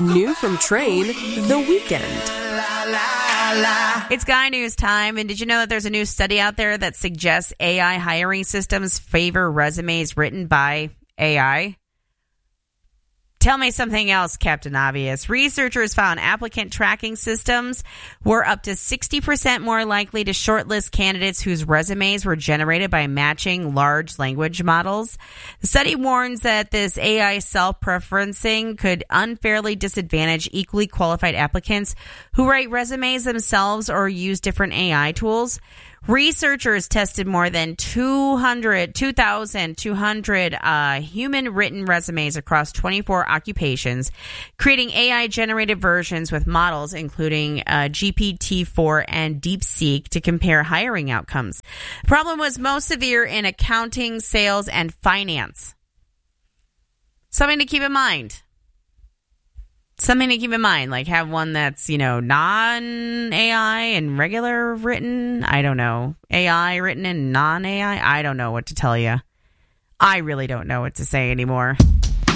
New from Train, The Weekend. It's Guy News time, and did you know that there's a new study out there that suggests AI hiring systems favor resumes written by AI? Tell me something else, Captain Obvious. Researchers found applicant tracking systems were up to 60% more likely to shortlist candidates whose resumes were generated by matching large language models. The study warns that this AI self-preferencing could unfairly disadvantage equally qualified applicants who write resumes themselves or use different AI tools. Researchers tested more than 2,200 human-written resumes across 24 occupations, creating AI-generated versions with models including GPT-4 and DeepSeek to compare hiring outcomes. The problem was most severe in accounting, sales, and finance. Something to keep in mind. Like have one that's, non-AI and regular written. I don't know. AI written and non-AI. I don't know what to tell you. I really don't know what to say anymore.